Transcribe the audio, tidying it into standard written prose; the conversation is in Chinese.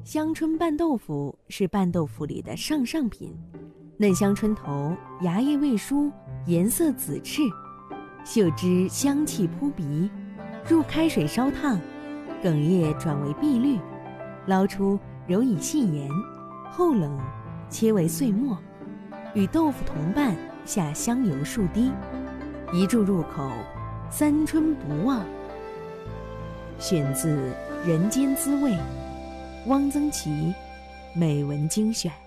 香椿拌豆腐是拌豆腐里的上品，嫩香椿头芽叶未熟，颜色紫赤，嗅之香气扑鼻，入开水烧烫，梗叶转为碧绿，捞出揉以细盐，后冷切为碎末，与豆腐同拌，下香油数滴，一注入口，三春不忘。选自《人间滋味》，汪曾祺美文精选。